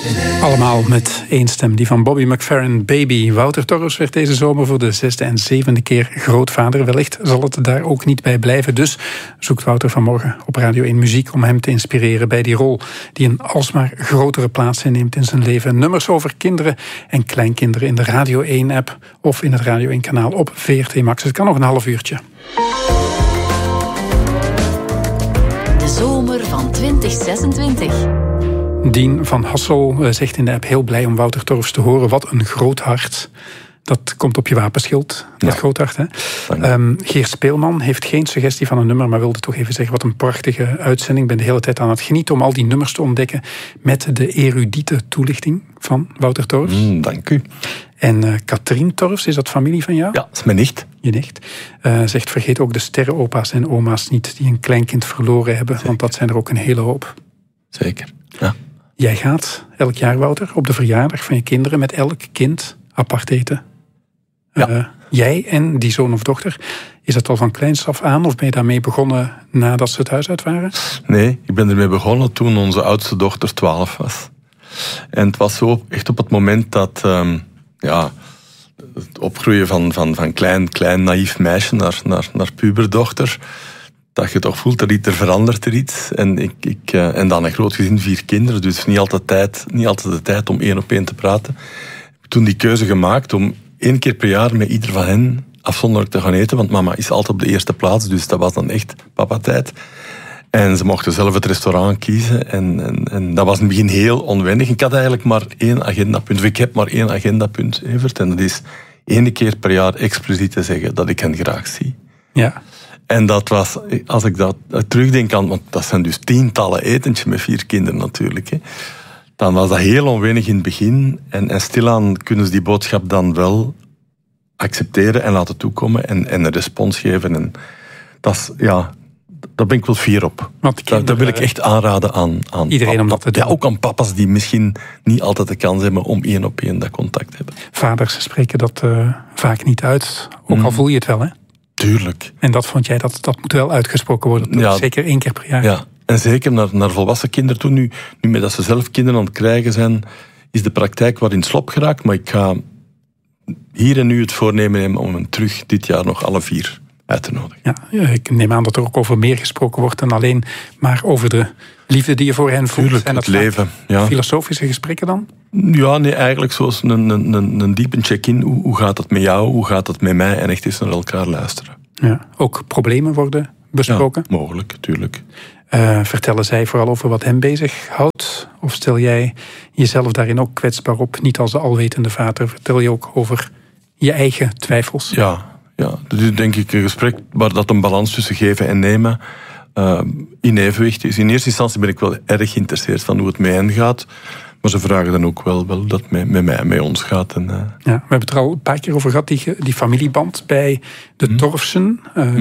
Allemaal met één stem, die van Bobby McFerrin, Baby. Wouter Torfs werd deze zomer voor de 6e en 7e keer grootvader. Wellicht zal het daar ook niet bij blijven. Dus zoekt Wouter vanmorgen op Radio 1 muziek om hem te inspireren bij die rol die een alsmaar grotere plaats inneemt in zijn leven. Nummers over kinderen en kleinkinderen in de Radio 1-app of in het Radio 1-kanaal op VRT Max. Het kan nog een half uurtje. De zomer van 2026. Dien van Hassel zegt in de app heel blij om Wouter Torfs te horen. Wat een groot hart. Dat komt op je wapenschild, dat groot hart. Hè? Geert Speelman heeft geen suggestie van een nummer, maar wilde toch even zeggen wat een prachtige uitzending. Ik ben de hele tijd aan het genieten om al die nummers te ontdekken met de erudite toelichting van Wouter Torfs. Dank u. En Katrien Torfs, is dat familie van jou? Ja, dat is mijn nicht. Je nicht. Zegt, vergeet ook de sterrenopa's en oma's niet die een kleinkind verloren hebben, want dat zijn er ook een hele hoop. Zeker, ja. Jij gaat elk jaar, Wouter, op de verjaardag van je kinderen met elk kind apart eten. Ja. Jij en die zoon of dochter, is dat al van kleins af aan of ben je daarmee begonnen nadat ze het huis uit waren? Nee, ik ben ermee begonnen toen onze oudste dochter 12 was. En het was zo echt op het moment dat het opgroeien van klein naïef meisje naar puberdochter, dat je toch voelt, er verandert er iets. En dan een groot gezin, 4 kinderen, dus niet altijd de tijd om 1 op 1 te praten. Ik heb toen die keuze gemaakt om 1 keer per jaar met ieder van hen afzonderlijk te gaan eten, want mama is altijd op de eerste plaats, dus dat was dan echt papa-tijd. En ze mochten zelf het restaurant kiezen. En dat was in het begin heel onwennig. Ik had eigenlijk maar 1 agendapunt. Of ik heb maar 1 agendapunt, Evert. En dat is 1 keer per jaar expliciet te zeggen dat ik hen graag zie. Ja. En dat was, als ik dat terugdenk aan, want dat zijn dus tientallen etentjes met 4 kinderen natuurlijk. Hè, dan was dat heel onwennig in het begin. En stilaan kunnen ze die boodschap dan wel accepteren en laten toekomen. En een respons geven. En dat is, ja, daar ben ik wel fier op. Dat wil ik echt aanraden aan iedereen om dat te doen. Ja, ook aan papa's die misschien niet altijd de kans hebben om 1 op 1 dat contact te hebben. Vaders spreken dat vaak niet uit. Ook al voel je het wel, hè? Tuurlijk. En dat vond jij, dat moet wel uitgesproken worden. Ja, zeker 1 keer per jaar. Ja, en zeker naar volwassen kinderen toe. Nu met dat ze zelf kinderen aan het krijgen zijn, is de praktijk wat in slop geraakt. Maar ik ga hier en nu het voornemen nemen om hen terug dit jaar nog alle 4 uit te nodigen. Ja, ik neem aan dat er ook over meer gesproken wordt dan alleen maar over de liefde die je voor hen voelt. Tuurlijk, en dat het leven. Ja. Filosofische gesprekken dan? Ja, nee, eigenlijk zoals een diepe check-in. Hoe gaat het met jou? Hoe gaat het met mij? En echt eens naar elkaar luisteren. Ja, ook problemen worden besproken? Ja, mogelijk, tuurlijk. Vertellen zij vooral over wat hen bezighoudt? Of stel jij jezelf daarin ook kwetsbaar op? Niet als de alwetende vader. Vertel je ook over je eigen twijfels? Ja, dat is denk ik een gesprek waar dat een balans tussen geven en nemen in evenwicht is. In eerste instantie ben ik wel erg geïnteresseerd van hoe het met hen gaat. Maar ze vragen dan ook wel dat het met mij en met ons gaat. En, Ja, we hebben het er al een paar keer over gehad, die familieband bij de Torfsen.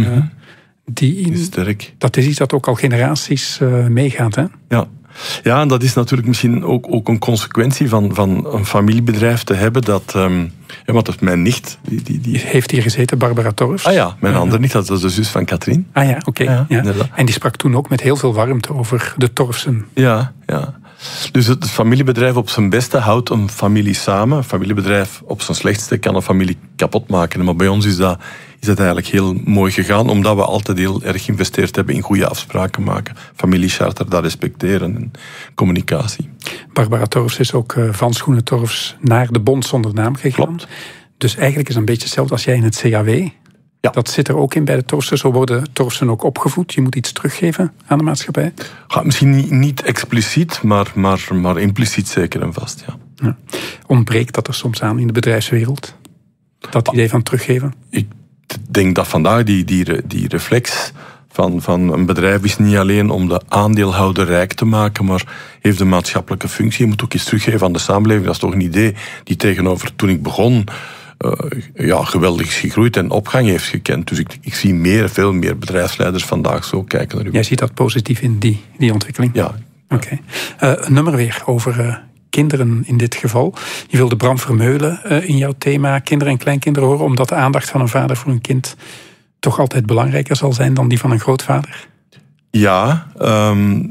Die is sterk. Dat is iets dat ook al generaties meegaat, hè? Ja, en dat is natuurlijk misschien ook een consequentie van een familiebedrijf te hebben dat... want dat is mijn nicht. Die heeft hier gezeten, Barbara Torfs. Ah ja, mijn andere nicht, dat was de zus van Katrien. Ah ja, oké. Ja. En die sprak toen ook met heel veel warmte over de Torfsen. Ja. Dus het familiebedrijf op zijn beste houdt een familie samen. Een familiebedrijf op zijn slechtste kan een familie kapot maken. Maar bij ons is dat eigenlijk heel mooi gegaan, omdat we altijd heel erg geïnvesteerd hebben in goede afspraken maken. Familiecharter, dat respecteren en communicatie. Barbara Torfs is ook van Schoenen Torfs naar de Bond zonder naam gegaan. Klopt. Dus eigenlijk is het een beetje hetzelfde als jij in het CAW. Ja. Dat zit er ook in bij de Torfsen. Zo worden Torfsen ook opgevoed. Je moet iets teruggeven aan de maatschappij. Misschien niet expliciet, maar impliciet zeker en vast, ja. Ontbreekt dat er soms aan in de bedrijfswereld? Dat idee van teruggeven? Ik denk dat vandaag die reflex van een bedrijf is niet alleen om de aandeelhouder rijk te maken, maar heeft een maatschappelijke functie. Je moet ook iets teruggeven aan de samenleving. Dat is toch een idee die tegenover toen ik begon geweldig is gegroeid en opgang heeft gekend. Dus ik zie veel meer bedrijfsleiders vandaag zo kijken naar u. Jij ziet dat positief in die ontwikkeling? Ja. Oké. Een nummer weer over kinderen in dit geval. Je wilde Bram Vermeulen in jouw thema kinderen en kleinkinderen horen, omdat de aandacht van een vader voor een kind toch altijd belangrijker zal zijn dan die van een grootvader? Ja,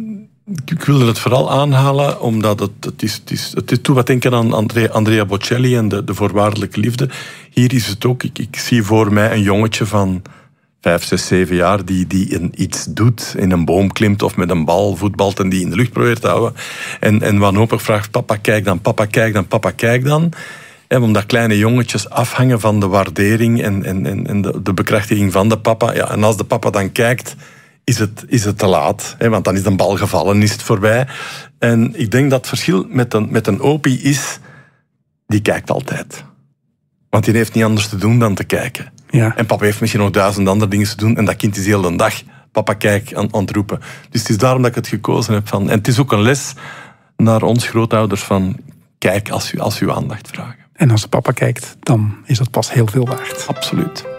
Ik wilde het vooral aanhalen, omdat het doet wat denken aan Andrea Bocelli en de voorwaardelijke liefde. Hier is het ook, ik zie voor mij een jongetje van 5, 6, 7 jaar die iets doet, in een boom klimt of met een bal voetbalt en die in de lucht probeert te houden. En wanhopig vraagt, papa kijk dan, papa kijk dan, papa kijk dan. En omdat kleine jongetjes afhangen van de waardering en de bekrachtiging van de papa. Ja, en als de papa dan kijkt, is het te laat. Want dan is de bal gevallen, is het voorbij. En ik denk dat het verschil met een opie is, die kijkt altijd. Want die heeft niet anders te doen dan te kijken. Ja. En papa heeft misschien nog 1000 andere dingen te doen. En dat kind is heel de dag, papa kijk, aan het roepen. Dus het is daarom dat ik het gekozen heb. En het is ook een les naar ons grootouders van, kijk als u aandacht vragen. En als de papa kijkt, dan is dat pas heel veel waard. Absoluut.